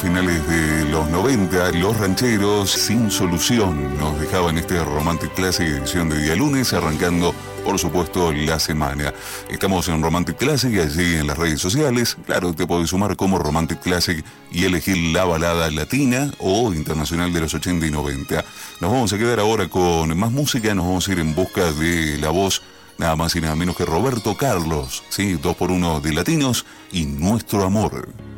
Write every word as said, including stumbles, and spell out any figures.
finales de los noventa, Los Rancheros, Sin Solución, nos dejaban este Romantic Classic edición de día lunes, arrancando, por supuesto, la semana. Estamos en Romantic Classic, allí en las redes sociales. Claro, te podés sumar como Romantic Classic y elegir la balada latina o internacional de los ochenta y noventa. Nos vamos a quedar ahora con más música, nos vamos a ir en busca de la voz nada más y nada menos que Roberto Carlos, ¿sí? Dos por uno de Latinos y Nuestro Amor.